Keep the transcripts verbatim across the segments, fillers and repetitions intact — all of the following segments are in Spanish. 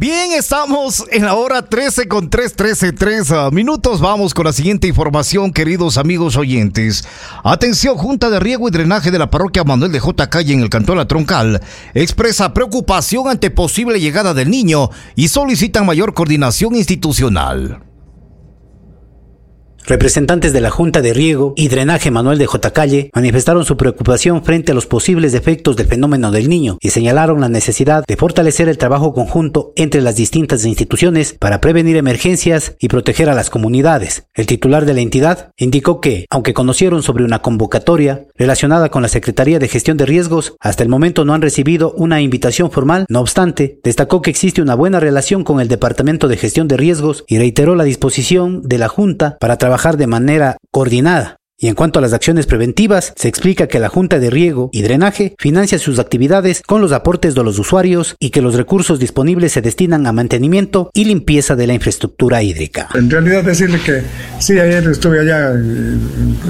Bien, estamos en la hora trece con tres, trece, tres minutos. Vamos con la siguiente información, queridos amigos oyentes. Atención, Junta de Riego y Drenaje de la Parroquia Manuel de J. Calle en el Cantón La Troncal expresa preocupación ante posible llegada del niño y solicitan mayor coordinación institucional. Representantes de la Junta de Riego y Drenaje Manuel de J. Calle manifestaron su preocupación frente a los posibles efectos del fenómeno del niño y señalaron la necesidad de fortalecer el trabajo conjunto entre las distintas instituciones para prevenir emergencias y proteger a las comunidades. El titular de la entidad indicó que, aunque conocieron sobre una convocatoria relacionada con la Secretaría de Gestión de Riesgos, hasta el momento no han recibido una invitación formal. No obstante, destacó que existe una buena relación con el Departamento de Gestión de Riesgos y reiteró la disposición de la Junta para trabajar de manera coordinada. Y en cuanto a las acciones preventivas, se explica que la Junta de Riego y Drenaje financia sus actividades con los aportes de los usuarios y que los recursos disponibles se destinan a mantenimiento y limpieza de la infraestructura hídrica. En realidad decirle que sí, ayer estuve allá en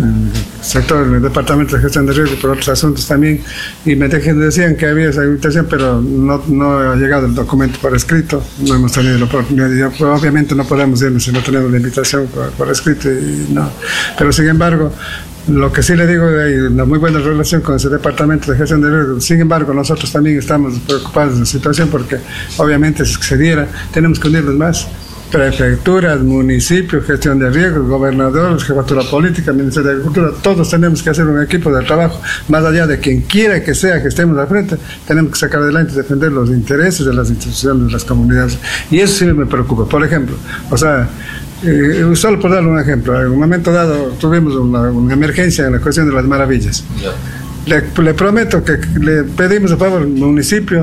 el sector del Departamento de Gestión de Riesgo por otros asuntos también y me decían que había esa invitación, pero no, no ha llegado el documento por escrito, no hemos tenido la oportunidad. Yo, obviamente no podemos irnos si no tenemos la invitación por, por escrito, y no. Pero sin embargo, lo que sí le digo, hay una muy buena relación con ese Departamento de Gestión de Riesgo. Sin embargo, nosotros también estamos preocupados de la situación porque obviamente si se diera, tenemos que unirnos más. Prefecturas, municipios, gestión de riesgos, gobernadores, jefatura política, Ministerio de Agricultura, todos tenemos que hacer un equipo de trabajo, más allá de quien quiera que sea que estemos al frente, tenemos que sacar adelante y defender los intereses de las instituciones, de las comunidades. Y eso sí me preocupa. Por ejemplo, o sea, Eh, solo por darle un ejemplo, en un momento dado tuvimos una, una emergencia en la cuestión de las maravillas. Le, le prometo que le pedimos a favor al municipio,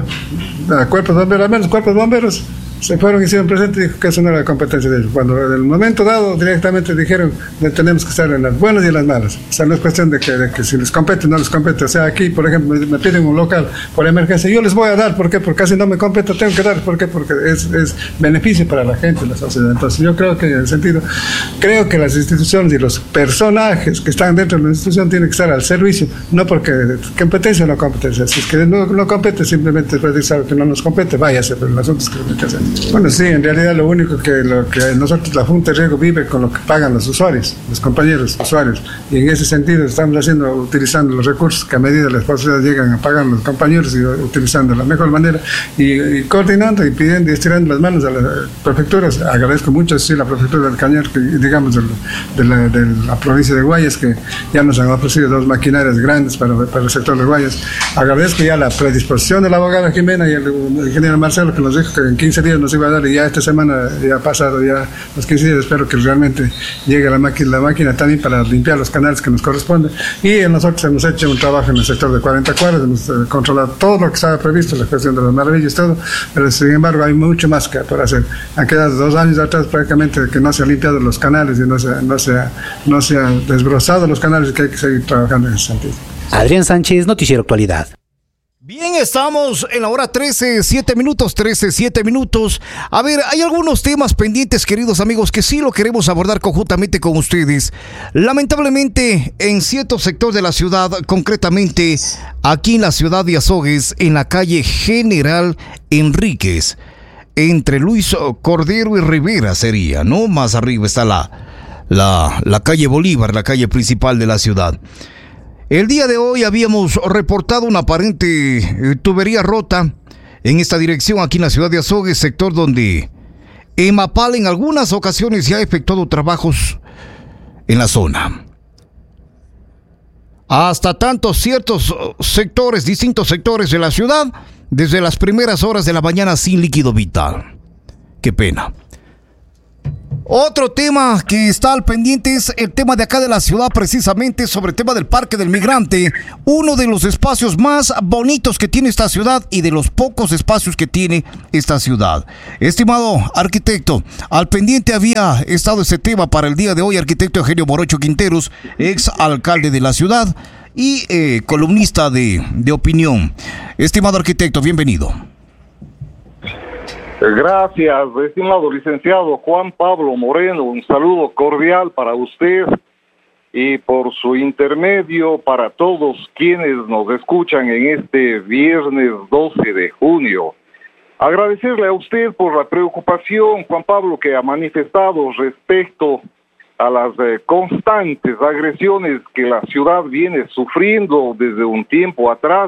a cuerpos bomberos, al menos cuerpos bomberos, se fueron y hicieron presente y dijo que eso no era competencia de ellos. Cuando en el momento dado directamente dijeron que tenemos que estar en las buenas y en las malas. O sea, no es cuestión de que, de que si les compete o no les compete. O sea, aquí, por ejemplo, me, me piden un local por emergencia, yo les voy a dar. ¿Por qué? Porque casi no me compete, tengo que dar. ¿Por qué? Porque es, es beneficio para la gente, la sociedad. Entonces yo creo que en el sentido, creo que las instituciones y los personajes que están dentro de la institución tienen que estar al servicio, no porque competencia o no competencia. Si es que no, no compete, simplemente puede decir que no nos compete, váyase, pero el asunto es que lo hay que hacer. Bueno, sí, en realidad lo único que, lo que nosotros, la Junta de Riego, vive con lo que pagan los usuarios, los compañeros usuarios, y en ese sentido estamos haciendo, utilizando los recursos que a medida las posibilidades llegan a pagar los compañeros y utilizando de la mejor manera y, y coordinando y pidiendo y estirando las manos a las prefecturas. Agradezco mucho, sí, la prefectura del Cañar, que, digamos, de la, de, la, de la provincia de Guayas, que ya nos han ofrecido dos maquinarias grandes para, para el sector de Guayas. Agradezco ya la predisposición de la abogada Jimena y el, el ingeniero Marcelo, que nos dijo que en quince días nos iba a dar, y ya esta semana ya ha pasado ya los quince días. Espero que realmente llegue la máquina, la máquina también para limpiar los canales que nos corresponden. Y nosotros hemos hecho un trabajo en el sector de cuarenta cuadras, hemos eh, controlado todo lo que estaba previsto, la cuestión de las maravillas, todo, pero sin embargo hay mucho más que por hacer. Han quedado dos años atrás prácticamente que no se han limpiado los canales y no se, no se, no se han desbrozado los canales, y que hay que seguir trabajando en ese sentido. Adrián Sánchez, Noticiero Actualidad. Bien, estamos en la hora trece, siete minutos, trece, siete minutos. A ver, hay algunos temas pendientes, queridos amigos, que sí lo queremos abordar conjuntamente con ustedes. Lamentablemente, en cierto sector de la ciudad, concretamente aquí en la ciudad de Azogues, en la calle General Enríquez, entre Luis Cordero y Rivera sería, ¿no? Más arriba está la, la, la calle Bolívar, la calle principal de la ciudad. El día de hoy habíamos reportado una aparente eh, tubería rota en esta dirección aquí en la ciudad de Azogues, sector donde EMAPAL en algunas ocasiones ya ha efectuado trabajos en la zona. Hasta tanto ciertos sectores, distintos sectores de la ciudad, desde las primeras horas de la mañana sin líquido vital. Qué pena. Otro tema que está al pendiente es el tema de acá de la ciudad, precisamente sobre el tema del Parque del Migrante, uno de los espacios más bonitos que tiene esta ciudad y de los pocos espacios que tiene esta ciudad. Estimado arquitecto, al pendiente había estado ese tema para el día de hoy, arquitecto Eugenio Morocho Quinteros, ex alcalde de la ciudad y eh, columnista de, de opinión. Estimado arquitecto, bienvenido. Gracias, estimado licenciado Juan Pablo Moreno, un saludo cordial para usted y por su intermedio para todos quienes nos escuchan en este viernes doce de junio. agradecerle a usted por la preocupación, Juan Pablo, que ha manifestado respecto a las eh, constantes agresiones que la ciudad viene sufriendo desde un tiempo atrás,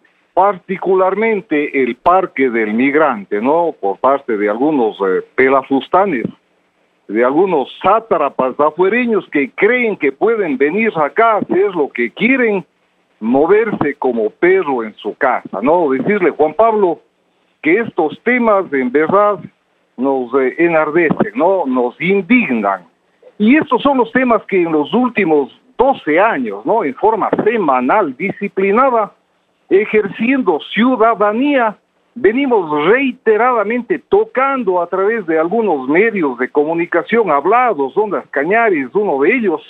particularmente el Parque del Migrante, ¿no? Por parte de algunos eh, pelafustanes, de algunos sátrapas afuereños que creen que pueden venir acá a hacer lo que quieren, moverse como perro en su casa, ¿no? Decirle, Juan Pablo, que estos temas en verdad nos eh, enardecen, ¿no? Nos indignan. Y estos son los temas que en los últimos doce años, ¿no? En forma semanal, disciplinada, ejerciendo ciudadanía, venimos reiteradamente tocando a través de algunos medios de comunicación hablados, Ondas Cañares, uno de ellos,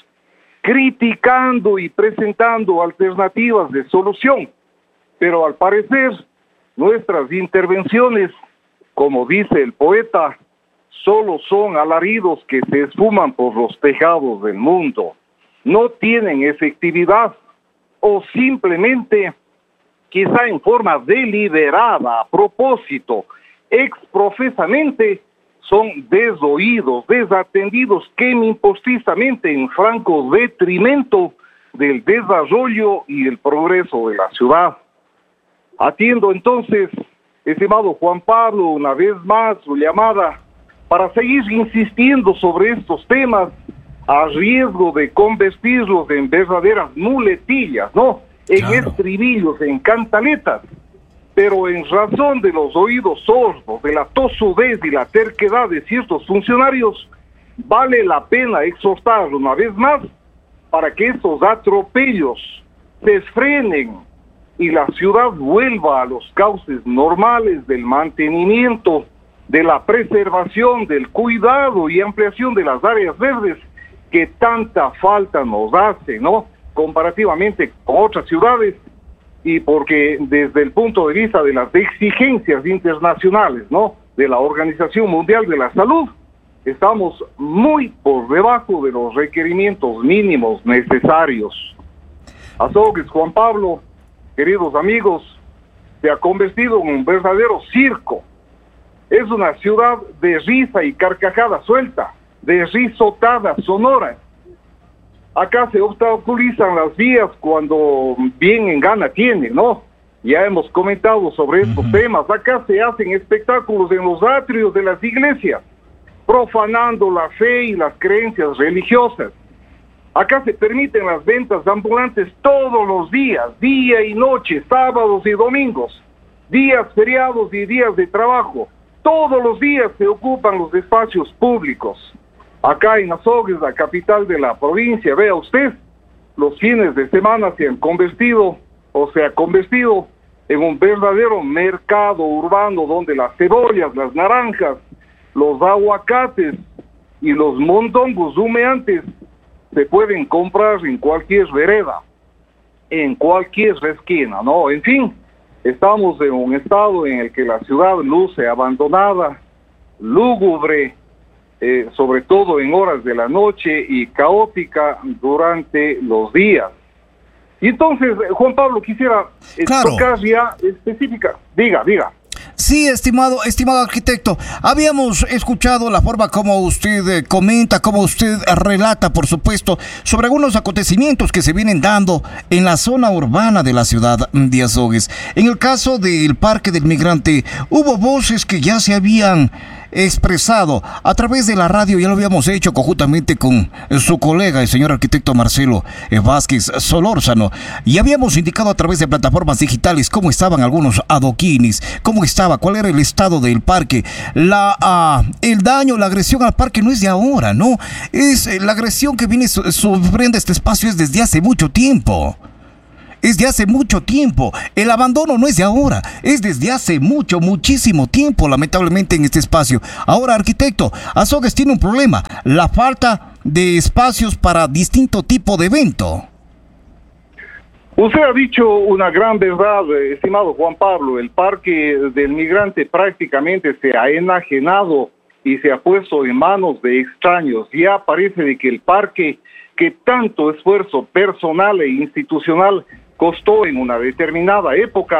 criticando y presentando alternativas de solución. Pero al parecer, nuestras intervenciones, como dice el poeta, solo son alaridos que se esfuman por los tejados del mundo. No tienen efectividad o simplemente, quizá en forma deliberada, a propósito, exprofesamente, son desoídos, desatendidos, impostizamente en franco detrimento del desarrollo y el progreso de la ciudad. Atiendo entonces, estimado Juan Pablo, una vez más su llamada para seguir insistiendo sobre estos temas a riesgo de convertirlos en verdaderas muletillas, ¿no? En claro. Estribillos, en cantaletas, pero en razón de los oídos sordos, de la tosudez y la terquedad de ciertos funcionarios, vale la pena exhortar una vez más para que estos atropellos se frenen y la ciudad vuelva a los cauces normales del mantenimiento, de la preservación, del cuidado y ampliación de las áreas verdes que tanta falta nos hace, ¿no? Comparativamente con otras ciudades, y porque desde el punto de vista de las exigencias internacionales, ¿no? De la Organización Mundial de la Salud, estamos muy por debajo de los requerimientos mínimos necesarios. Azogues, Juan Pablo, queridos amigos, se ha convertido en un verdadero circo. Es una ciudad de risa y carcajada suelta, de risotadas sonoras. Acá se obstaculizan las vías cuando bien en gana tiene, ¿no? Ya hemos comentado sobre estos uh-huh. temas. Acá se hacen espectáculos en los atrios de las iglesias, profanando la fe y las creencias religiosas. Acá se permiten las ventas ambulantes todos los días, día y noche, sábados y domingos, días feriados y días de trabajo. Todos los días se ocupan los espacios públicos. Acá en Azogues, la capital de la provincia, vea usted, los fines de semana se han convertido, o se ha convertido en un verdadero mercado urbano donde las cebollas, las naranjas, los aguacates y los mondongos humeantes se pueden comprar en cualquier vereda, en cualquier esquina, ¿no? En fin, estamos en un estado en el que la ciudad luce abandonada, lúgubre, eh, sobre todo en horas de la noche, y caótica durante los días. Y entonces, Juan Pablo, quisiera eh, claro. tocar ya específica. Diga, diga. Sí, estimado, estimado arquitecto, habíamos escuchado la forma como usted eh, comenta, como usted relata, por supuesto, sobre algunos acontecimientos que se vienen dando en la zona urbana de la ciudad de Azogues. En el caso del Parque del Migrante, hubo voces que ya se habían expresado a través de la radio, ya lo habíamos hecho conjuntamente con su colega, el señor arquitecto Marcelo Vázquez Solórzano, y habíamos indicado a través de plataformas digitales cómo estaban algunos adoquines, cómo estaba, cuál era el estado del parque. La, uh, el daño, la agresión al parque no es de ahora, ¿no? Es eh, la agresión que viene su sufriendo este espacio es desde hace mucho tiempo. Es de hace mucho tiempo. El abandono no es de ahora, es desde hace mucho, muchísimo tiempo, lamentablemente, en este espacio. Ahora, arquitecto, Azogues tiene un problema: la falta de espacios para distinto tipo de evento. Usted ha dicho una gran verdad, estimado Juan Pablo. El Parque del Migrante prácticamente se ha enajenado y se ha puesto en manos de extraños. Ya parece de que el parque, que tanto esfuerzo personal e institucional costó en una determinada época,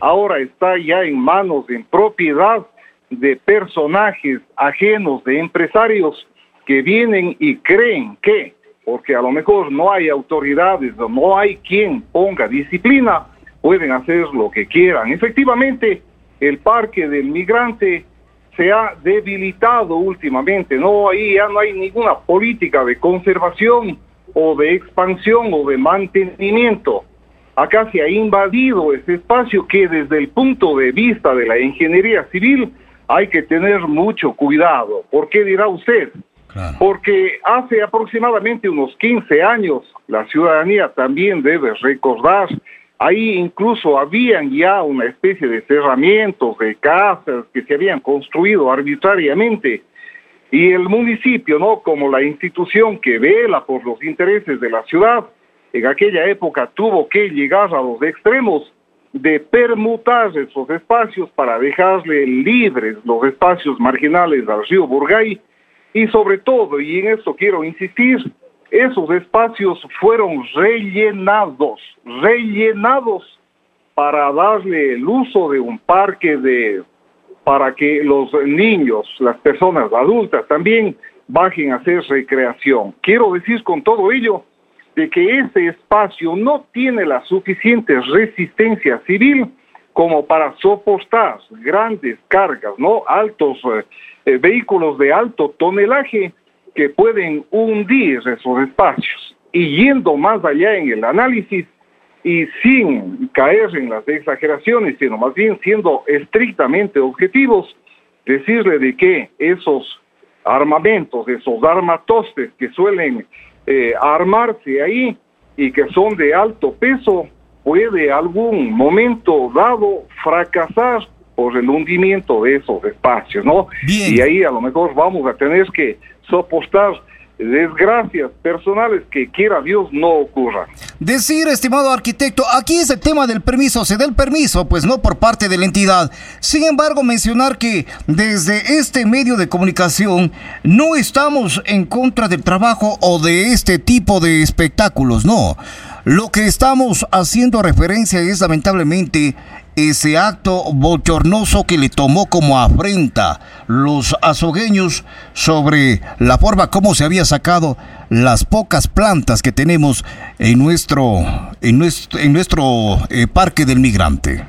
ahora está ya en manos, en propiedad de personajes ajenos, de empresarios que vienen y creen que, porque a lo mejor no hay autoridades, no hay quien ponga disciplina, pueden hacer lo que quieran. Efectivamente, el Parque del Migrante se ha debilitado últimamente, no, ahí ya no hay ninguna política de conservación o de expansión o de mantenimiento. Acá se ha invadido ese espacio que desde el punto de vista de la ingeniería civil hay que tener mucho cuidado. ¿Por qué dirá usted? Claro. Porque hace aproximadamente unos quince años, la ciudadanía también debe recordar, ahí incluso habían ya una especie de cerramientos, de casas que se habían construido arbitrariamente, y el municipio, ¿no?, como la institución que vela por los intereses de la ciudad, en aquella época tuvo que llegar a los extremos de permutar esos espacios para dejarle libres los espacios marginales al río Burgay, y sobre todo, y en esto quiero insistir, esos espacios fueron rellenados, rellenados para darle el uso de un parque de, para que los niños, las personas adultas también bajen a hacer recreación. Quiero decir con todo ello de que ese espacio no tiene la suficiente resistencia civil como para soportar grandes cargas, ¿no? Altos eh, eh, vehículos de alto tonelaje que pueden hundir esos espacios. Y yendo más allá en el análisis y sin caer en las exageraciones, sino más bien siendo estrictamente objetivos, decirle de que esos armamentos, esos armatostes que suelen eh, armarse ahí y que son de alto peso, puede algún momento dado fracasar por el hundimiento de esos espacios, ¿no? Bien. Y ahí a lo mejor vamos a tener que soportar desgracias personales que quiera Dios no ocurran. Decir, estimado arquitecto, aquí es el tema del permiso, se da el permiso, pues no por parte de la entidad. Sin embargo, mencionar que desde este medio de comunicación no estamos en contra del trabajo o de este tipo de espectáculos, no. Lo que estamos haciendo referencia es lamentablemente ese acto bochornoso que le tomó como afrenta los azogueños sobre la forma como se había sacado las pocas plantas que tenemos en nuestro en nuestro, en nuestro eh, Parque del Migrante.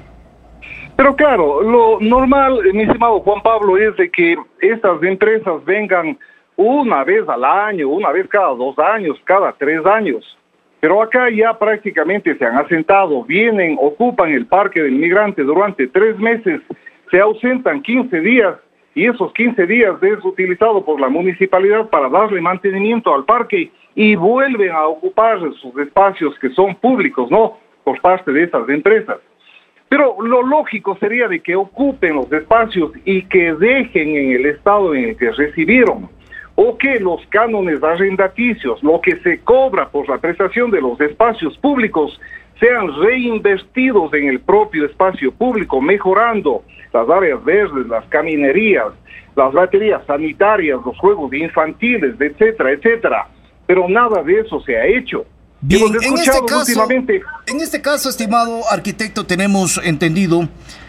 Pero claro, lo normal, mi estimado Juan Pablo, es de que estas empresas vengan una vez al año, una vez cada dos años, cada tres años. Pero acá ya prácticamente se han asentado, vienen, ocupan el Parque del Migrante durante tres meses, se ausentan quince días y esos quince días es utilizado por la municipalidad para darle mantenimiento al parque y vuelven a ocupar sus espacios que son públicos, ¿no?, por parte de esas empresas. Pero lo lógico sería de que ocupen los espacios y que dejen en el estado en el que recibieron, o que los cánones arrendaticios, lo que se cobra por la prestación de los espacios públicos, sean reinvestidos en el propio espacio público, mejorando las áreas verdes, las caminerías, las baterías sanitarias, los juegos infantiles, etcétera, etcétera. Pero nada de eso se ha hecho. Bien, en este caso, últimamente... en este caso, estimado arquitecto, tenemos entendido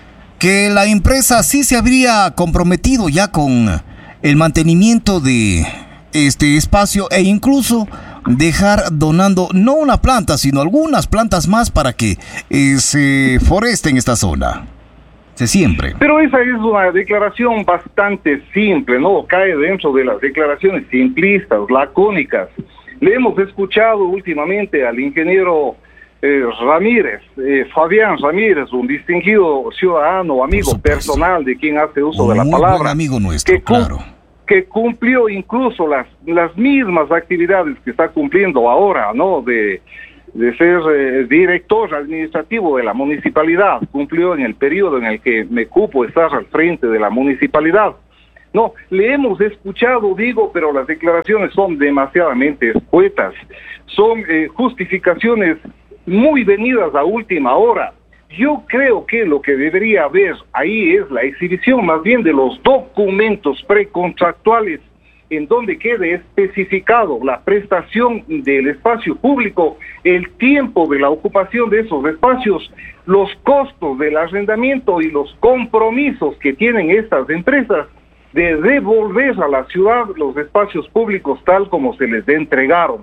que la empresa sí se habría comprometido ya con el mantenimiento de este espacio e incluso dejar donando no una planta, sino algunas plantas más para que eh, se foreste en esta zona. Se siempre. Pero esa es una declaración bastante simple, ¿no? Cae dentro de las declaraciones simplistas, lacónicas. Le hemos escuchado últimamente al ingeniero eh, Ramírez, eh, Fabián Ramírez, un distinguido ciudadano, amigo personal de quien hace uso un de la palabra. Buen amigo nuestro, que claro. que cumplió incluso las las mismas actividades que está cumpliendo ahora, ¿no? De, de ser eh, director administrativo de la municipalidad, cumplió en el periodo en el que me cupo estar al frente de la municipalidad. No, le hemos escuchado, digo, pero las declaraciones son demasiadamente escuetas, son eh, justificaciones muy venidas a última hora. Yo creo que lo que debería haber ahí es la exhibición más bien de los documentos precontractuales en donde quede especificado la prestación del espacio público, el tiempo de la ocupación de esos espacios, los costos del arrendamiento y los compromisos que tienen estas empresas de devolver a la ciudad los espacios públicos tal como se les entregaron.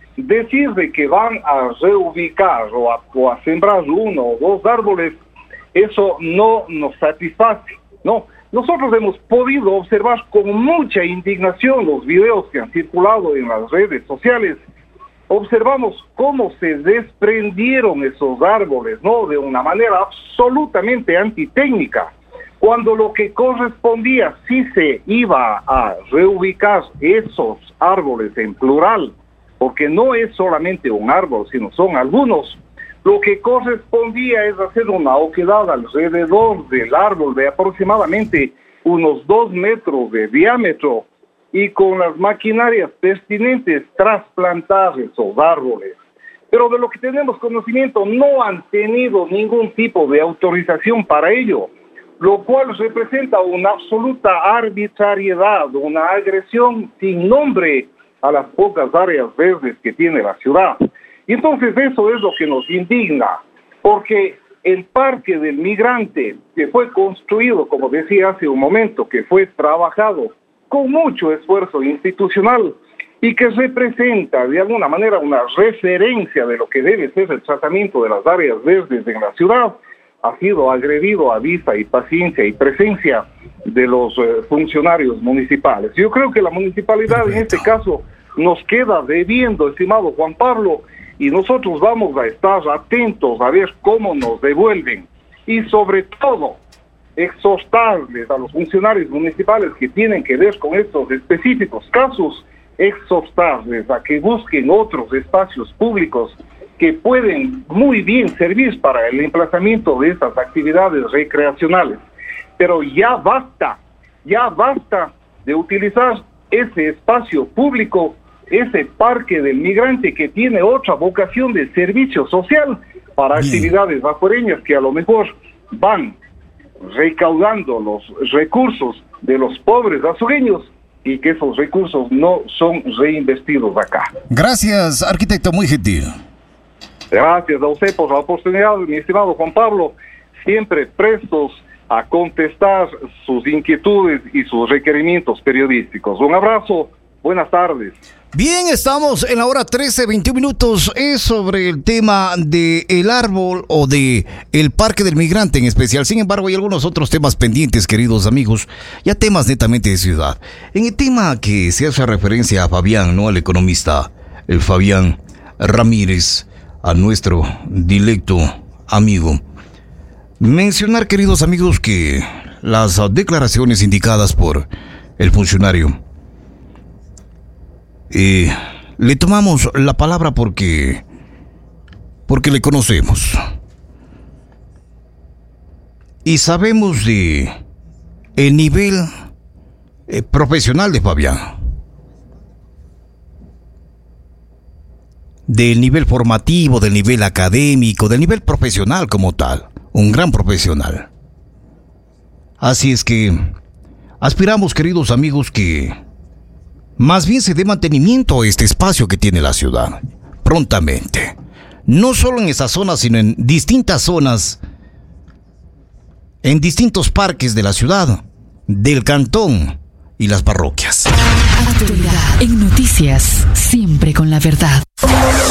Decir de que van a reubicar o a, o a sembrar uno o dos árboles, eso no nos satisface, ¿no? Nosotros hemos podido observar con mucha indignación los videos que han circulado en las redes sociales. Observamos cómo se desprendieron esos árboles, ¿no? De una manera absolutamente antitécnica, cuando lo que correspondía, si se iba a reubicar esos árboles en plural, porque no es solamente un árbol, sino son algunos, lo que correspondía es hacer una oquedad alrededor del árbol de aproximadamente unos dos metros de diámetro y con las maquinarias pertinentes trasplantar esos árboles. Pero de lo que tenemos conocimiento no han tenido ningún tipo de autorización para ello, lo cual representa una absoluta arbitrariedad, una agresión sin nombre a las pocas áreas verdes que tiene la ciudad. Y entonces eso es lo que nos indigna, porque el Parque del Migrante, que fue construido, como decía hace un momento, que fue trabajado con mucho esfuerzo institucional y que representa de alguna manera una referencia de lo que debe ser el tratamiento de las áreas verdes en la ciudad, ha sido agredido a vista y paciencia y presencia de los eh, funcionarios municipales. Yo creo que la municipalidad Perfecto. En este caso nos queda debiendo, estimado Juan Pablo, y nosotros vamos a estar atentos a ver cómo nos devuelven y sobre todo exhortarles a los funcionarios municipales que tienen que ver con estos específicos casos, exhortarles a que busquen otros espacios públicos que pueden muy bien servir para el emplazamiento de estas actividades recreacionales. Pero ya basta, ya basta de utilizar ese espacio público, ese Parque del Migrante que tiene otra vocación de servicio social para Bien. actividades afuereñas que a lo mejor van recaudando los recursos de los pobres azureños y que esos recursos no son reinvestidos acá. Gracias, arquitecto, muy gentil. Gracias a usted por la oportunidad, mi estimado Juan Pablo, siempre prestos a contestar sus inquietudes y sus requerimientos periodísticos. Un abrazo, buenas tardes. Bien, estamos en la hora trece, veintiún minutos, es sobre el tema de el árbol o de el Parque del Migrante en especial. Sin embargo, hay algunos otros temas pendientes, queridos amigos, ya temas netamente de ciudad. En el tema que se hace referencia a Fabián, ¿no? Al economista el Fabián Ramírez, a nuestro directo amigo. Mencionar, queridos amigos, que las declaraciones indicadas por el funcionario, eh, le tomamos la palabra porque, porque le conocemos. Y sabemos de el nivel eh, profesional de Fabián. Del nivel formativo, del nivel académico, del nivel profesional como tal. Un gran profesional. Así es que aspiramos, queridos amigos, que más bien se dé mantenimiento a este espacio que tiene la ciudad, prontamente. No solo en esa zona, sino en distintas zonas, en distintos parques de la ciudad, del cantón y las parroquias. Actualidad en noticias, siempre con la verdad.